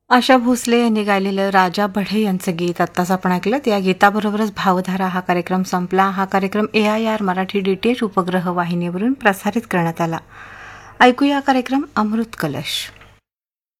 आशा भोसले यांनी गायलेलं राजा बढे यांचं गीत आत्ताच आपण ऐकलं. या गीताबरोबरच भावधारा हा कार्यक्रम संपला. हा कार्यक्रम AIR मराठी DTH उपग्रह वाहिनीवरून प्रसारित करण्यात आला. ऐकूया कार्यक्रम अमृत कलश.